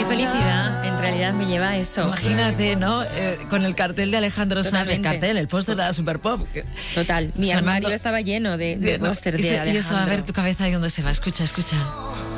felicidad en realidad me lleva a eso. Imagínate, ¿no? Con el cartel de Alejandro Sanz, el póster de la Superpop. Total, mi armario estaba lleno de póster de Alejandro. Y eso, a ver tu cabeza ahí donde se va. Escucha.